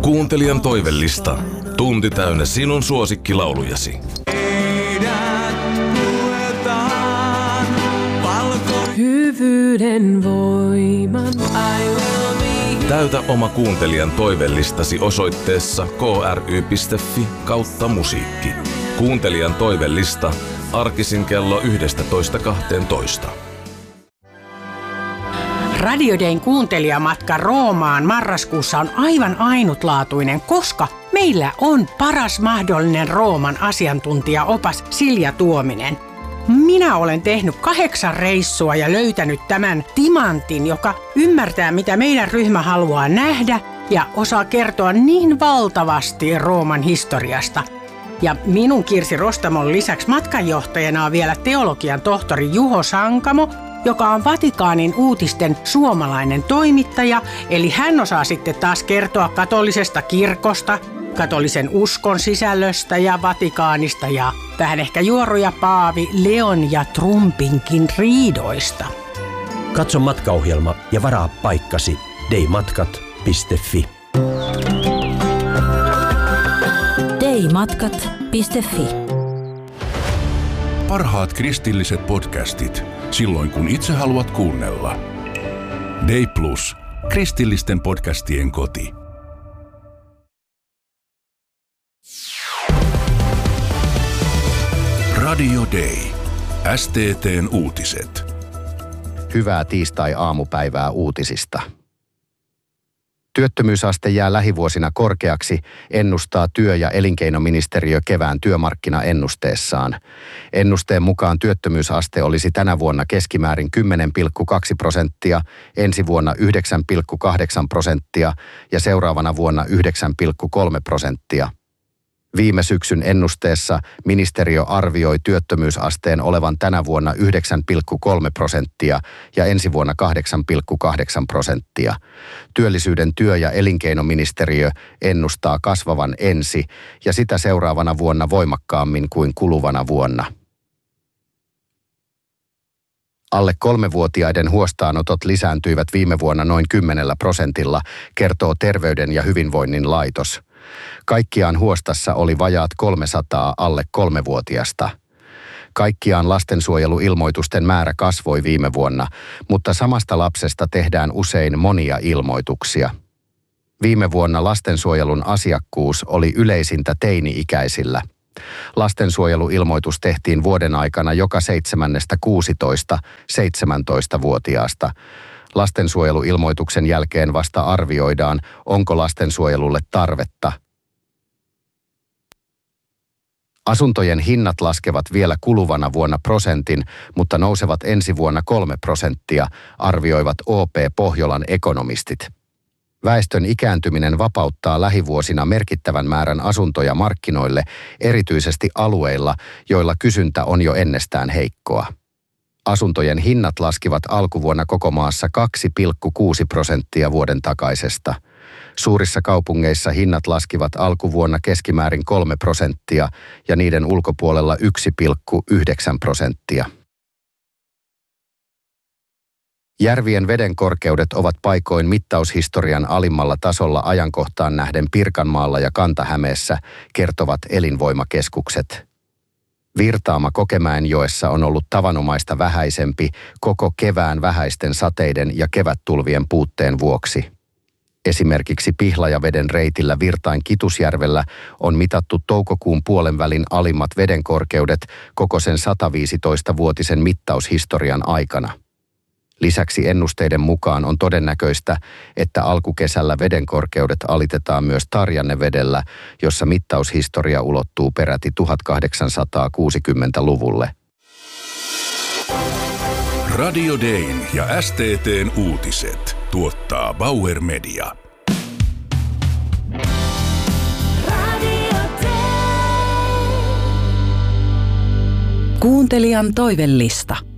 Kuuntelijan toivellista. Tunti täynnä sinun suosikkilaulujasi. Hyvyyden voiman. Täytä oma kuuntelijan toivellistasi osoitteessa kry.fi/musiikki. Kuuntelijan toivellista arkisin kello 11:12. Radio Dayn kuuntelijamatka Roomaan marraskuussa on aivan ainutlaatuinen, koska meillä on paras mahdollinen Rooman asiantuntijaopas Silja Tuominen. Minä olen tehnyt 8 reissua ja löytänyt tämän timantin, joka ymmärtää, mitä meidän ryhmä haluaa nähdä ja osaa kertoa niin valtavasti Rooman historiasta. Ja minun Kirsi Rostamon lisäksi matkanjohtajana on vielä teologian tohtori Juho Sankamo, joka on Vatikaanin uutisten suomalainen toimittaja, eli hän osaa sitten taas kertoa katolisesta kirkosta, katolisen uskon sisällöstä ja Vatikaanista ja vähän ehkä juoruja Paavi Leon ja Trumpinkin riidoista. Katso matkaohjelma ja varaa paikkasi daymatkat.fi. daymatkat.fi. Parhaat kristilliset podcastit silloin kun itse haluat kuunnella. Day Plus, kristillisten podcastien koti. Radio Day. STT:n uutiset. Hyvää tiistai-aamupäivää uutisista. Työttömyysaste jää lähivuosina korkeaksi, ennustaa työ- ja elinkeinoministeriö kevään työmarkkinaennusteessaan. Ennusteen mukaan työttömyysaste olisi tänä vuonna keskimäärin 10,2%, ensi vuonna 9,8% ja seuraavana vuonna 9,3%. Viime syksyn ennusteessa ministeriö arvioi työttömyysasteen olevan tänä vuonna 9,3% ja ensi vuonna 8,8%. Työllisyyden työ- ja elinkeinoministeriö ennustaa kasvavan ensi ja sitä seuraavana vuonna voimakkaammin kuin kuluvana vuonna. Alle 3-vuotiaiden huostaanotot lisääntyivät viime vuonna noin 10%, kertoo Terveyden ja hyvinvoinnin laitos. Kaikkiaan huostassa oli vajaat 300 alle 3-vuotiasta. Kaikkiaan lastensuojeluilmoitusten määrä kasvoi viime vuonna, mutta samasta lapsesta tehdään usein monia ilmoituksia. Viime vuonna lastensuojelun asiakkuus oli yleisintä teini-ikäisillä. Lastensuojeluilmoitus tehtiin vuoden aikana joka 7.–16.17-vuotiaasta. Lastensuojeluilmoituksen jälkeen vasta arvioidaan, onko lastensuojelulle tarvetta. Asuntojen hinnat laskevat vielä kuluvana vuonna 1%, mutta nousevat ensi vuonna 3%, arvioivat OP Pohjolan ekonomistit. Väestön ikääntyminen vapauttaa lähivuosina merkittävän määrän asuntoja markkinoille, erityisesti alueilla, joilla kysyntä on jo ennestään heikkoa. Asuntojen hinnat laskivat alkuvuonna koko maassa 2,6% vuoden takaisesta. Suurissa kaupungeissa hinnat laskivat alkuvuonna keskimäärin 3% ja niiden ulkopuolella 1,9%. Järvien vedenkorkeudet ovat paikoin mittaushistorian alimmalla tasolla ajankohtaan nähden Pirkanmaalla ja Kanta-Hämeessä, kertovat elinvoimakeskukset. Virtaama Kokemäenjoessa on ollut tavanomaista vähäisempi koko kevään vähäisten sateiden ja kevättulvien puutteen vuoksi. Esimerkiksi Pihlajaveden reitillä Virtain Kitusjärvellä on mitattu toukokuun puolenvälin alimmat vedenkorkeudet koko sen 115-vuotisen mittaushistorian aikana. Lisäksi ennusteiden mukaan on todennäköistä, että alkukesällä vedenkorkeudet alitetaan myös Tarjannevedellä, jossa mittaushistoria ulottuu peräti 1860-luvulle. Radio Dayn ja STT:n uutiset tuottaa Bauer Media. Kuuntelijan toivellista.